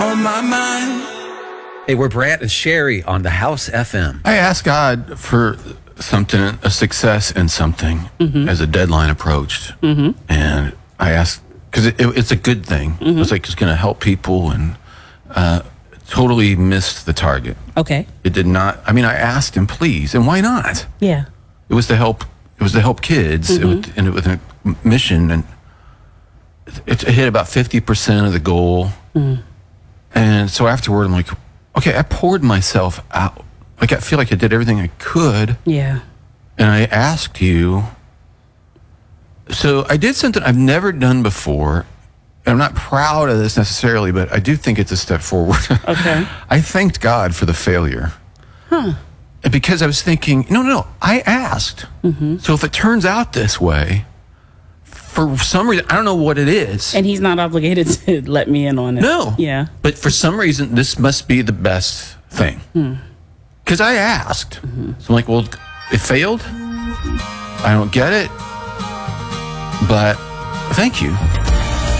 On my mind. Hey, we're Brant and Sherry on the House FM. I asked God for something, a success in something, as a deadline approached. And I asked, because it's a good thing. It was like it's going to help people, and totally missed the target. Okay. It did not. I mean, I asked him, please, and why not? Yeah. It was to help. It was to help kids, and it was a mission, and it hit about 50% of the goal. And so afterward, I'm like, okay, I poured myself out. Like, I feel like I did everything I could. Yeah. And I asked you. So I did something I've never done before. And I'm not proud of this necessarily, but I do think it's a step forward. Okay. I thanked God for the failure. Because I was thinking, no, I asked. So if it turns out this way, for some reason, I don't know what it is. And he's not obligated to let me in on it. No. Yeah. But for some reason, this must be the best thing. Because I asked. So I'm like, well, it failed. I don't get it. But thank you.